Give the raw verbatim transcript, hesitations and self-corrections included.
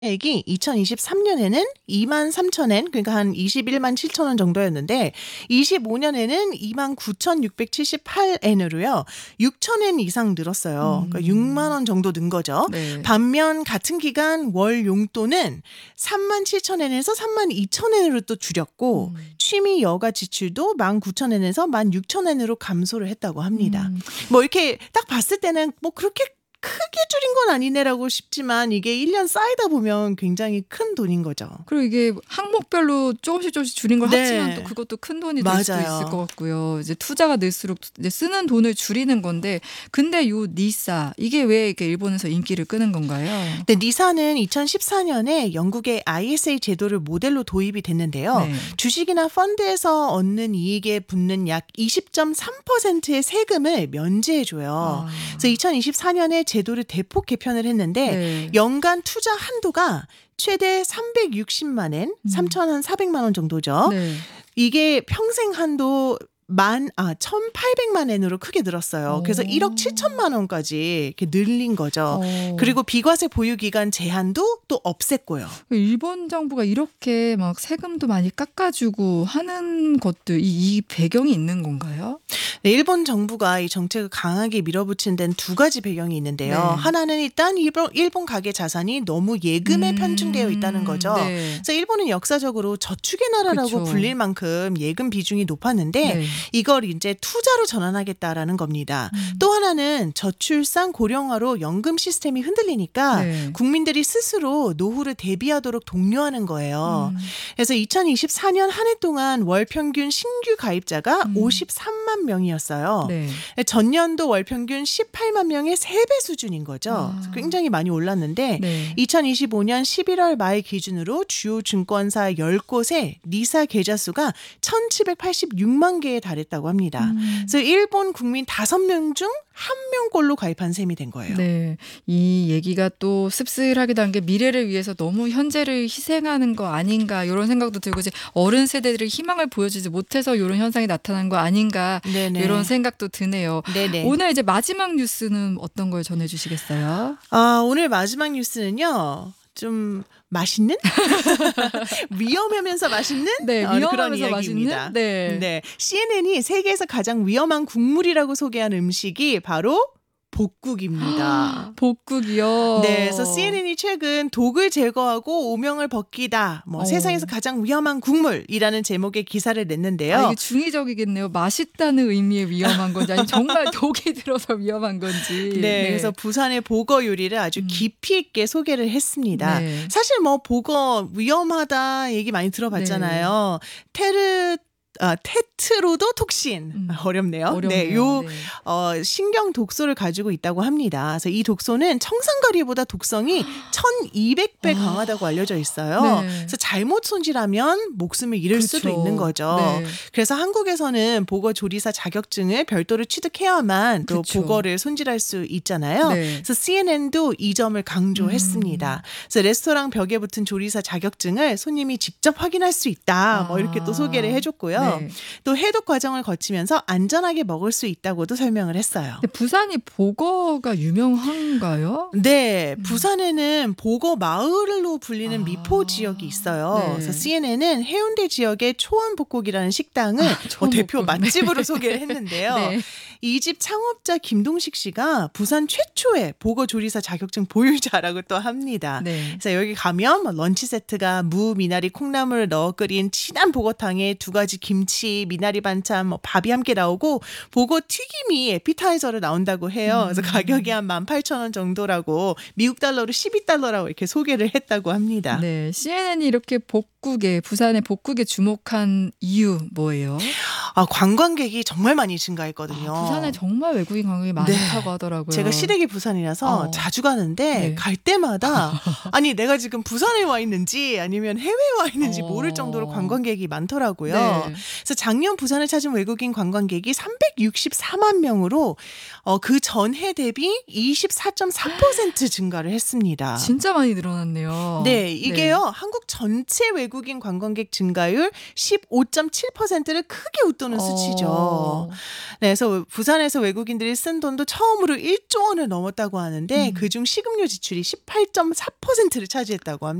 액이 이천이십삼 년에는 이만 삼천 엔 그러니까 한 이십일만 칠천 원 정도였는데 이십오 년에는 이만 구천육백칠십팔 엔으로요. 육천 엔 이상 늘었어요. 그러니까 육만 원 정도 는 거죠. 네. 반면 같은 기간 월 용돈은 삼만 칠천 엔에서 삼만 이천 엔으로 또 줄였고 음. 취미 여가 지출도 만 구천 엔에서 만 육천 엔으로 감소를 했다고 합니다. 음. 뭐 이렇게 딱 봤을 때는 뭐 그렇게 크게 줄인 건 아니네라고 싶지만 이게 일 년 쌓이다 보면 굉장히 큰 돈인 거죠. 그리고 이게 항목별로 조금씩 조금씩 줄인 걸 네. 합치면 또 그것도 큰 돈이 될 수도 맞아요. 있을 것 같고요. 이제 투자가 늘수록 이제 쓰는 돈을 줄이는 건데 근데 요 니사 이게 왜 이렇게 일본에서 인기를 끄는 건가요? 네, 니사는 이천십사 년에 영국의 아이에스에이 제도를 모델로 도입이 됐는데요. 네. 주식이나 펀드에서 얻는 이익에 붙는 약 이십 점 삼 퍼센트의 세금을 면제해줘요. 아. 그래서 이천이십사 년에 제도를 대폭 개편을 했는데 네. 연간 투자 한도가 최대 삼백육십만 엔, 음. 삼천사백만 원 정도죠. 네. 이게 평생 한도 만, 아, 천팔백만 엔으로 크게 늘었어요. 그래서 오. 일억 칠천만 원까지 이렇게 늘린 거죠. 어. 그리고 비과세 보유 기간 제한도 또 없앴고요. 일본 정부가 이렇게 막 세금도 많이 깎아주고 하는 것들 이, 이 배경이 있는 건가요? 네, 일본 정부가 이 정책을 강하게 밀어붙인 데는 두 가지 배경이 있는데요. 네. 하나는 일단 일본, 일본 가계 자산이 너무 예금에 음. 편중되어 있다는 거죠. 네. 그래서 일본은 역사적으로 저축의 나라라고 그쵸. 불릴 만큼 예금 비중이 높았는데 네. 이걸 이제 투자로 전환하겠다라는 겁니다. 음. 또 하나는 저출산 고령화로 연금 시스템이 흔들리니까 네. 국민들이 스스로 노후를 대비하도록 독려하는 거예요. 음. 그래서 이천이십사 년 한 해 동안 월 평균 신규 가입자가 음. 오십삼만 명이었어요. 네. 전년도 월 평균 십팔만 명의 세 배 수준인 거죠. 아. 굉장히 많이 올랐는데 네. 이천이십오 년 십일월 말 기준으로 주요 증권사 십 곳의 니사 계좌 수가 천칠백팔십육만 개에 달했다고 합니다. 음. 그래서 일본 국민 다섯 명 중 한 명꼴로 가입한 셈이 된 거예요. 네. 이 얘기가 또 씁쓸하기도 한 게 미래를 위해서 너무 현재를 희생하는 거 아닌가 이런 생각도 들고 이제 어른 세대들이 희망을 보여주지 못해서 이런 현상이 나타난 거 아닌가 네네. 이런 생각도 드네요. 네네. 오늘 이제 마지막 뉴스는 어떤 걸 전해주시겠어요? 아, 오늘 마지막 뉴스는요. 좀 맛있는? 위험하면서 맛있는? 네, 어, 그런 위험하면서 이야기입니다. 맛있는? 네. 네, 씨엔엔이 세계에서 가장 위험한 국물이라고 소개한 음식이 바로 복국입니다. 복국이요. 네, 그래서 씨엔엔이 최근 독을 제거하고 오명을 벗기다, 뭐 어. 세상에서 가장 위험한 국물이라는 제목의 기사를 냈는데요. 아, 이게 중의적이겠네요. 맛있다는 의미의 위험한 건지 아니면 정말 독이 들어서 위험한 건지. 네, 그래서 부산의 보거 요리를 아주 음. 깊이 있게 소개를 했습니다. 네. 사실 뭐 보거 위험하다 얘기 많이 들어봤잖아요. 테르 아, 테트로도톡신 음. 어렵네요. 어렵네요. 네, 요 네. 어, 신경 독소를 가지고 있다고 합니다. 그래서 이 독소는 청산가리보다 독성이 천이백 배 강하다고 알려져 있어요. 네. 그래서 잘못 손질하면 목숨을 잃을 수도 그렇죠. 있는 거죠. 네. 그래서 한국에서는 보거 조리사 자격증을 별도로 취득해야만 또 그쵸. 보거를 손질할 수 있잖아요. 네. 그래서 씨엔엔도 이 점을 강조했습니다. 그래서 레스토랑 벽에 붙은 조리사 자격증을 손님이 직접 확인할 수 있다. 뭐 이렇게 또 소개를 해줬고요. 네. 또 해독 과정을 거치면서 안전하게 먹을 수 있다고도 설명을 했어요. 근데 부산이 보거가 유명한가요? 네, 음. 부산에는 보거 마을로 불리는 아. 미포 지역이 있어요. 네. 그래서 씨엔엔은 해운대 지역의 초원복국이라는 식당을 아, 뭐 대표 초원복국. 맛집으로 소개를 했는데요. 네. 이 집 창업자 김동식 씨가 부산 최초의 보거 조리사 자격증 보유자라고 또 합니다. 네. 그래서 여기 가면 뭐 런치 세트가 무, 미나리, 콩나물을 넣어 끓인 진한 보거탕에 두 가지 김치, 미나리 반찬, 뭐 밥이 함께 나오고 보거 튀김이 에피타이저로 나온다고 해요. 그래서 음. 가격이 한 만 팔천 원 정도라고 미국 달러로 십이 달러라고 이렇게 소개를 했다고 합니다. 네. 씨엔엔이 이렇게 복국에 부산의 복국에 주목한 이유 뭐예요? 아, 관광객이 정말 많이 증가했거든요. 아, 부산에 정말 외국인 관광객이 많다고 하더라고요. 제가 시댁이 부산이라서 어. 자주 가는데 네. 갈 때마다 아니 내가 지금 부산에 와 있는지 아니면 해외에 와 있는지 어. 모를 정도로 관광객이 많더라고요. 네. 그래서 작년 부산을 찾은 외국인 관광객이 삼백육십사만 명으로 어, 그 전해 대비 이십사 점 사 퍼센트 증가를 했습니다. 진짜 많이 늘어났네요. 네, 이게요. 한국 전체 외국인 관광객 증가율 십오 점 칠 퍼센트를 크게 웃도는 수치죠. 어. 네, 그래서 부산에서 외국인들이 쓴 돈도 처음으로 일조 원을 넘었다고 하는데 음. 그중 식음료 지출이 십팔 점 사 퍼센트를 차지했다고 합니다.